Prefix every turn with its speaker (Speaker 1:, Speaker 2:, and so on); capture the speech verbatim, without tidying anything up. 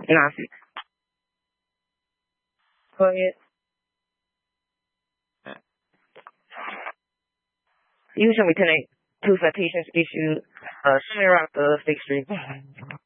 Speaker 1: Nancy. Go ahead. You show me ten eight. Two citations issued. Uh, show me around the State Street.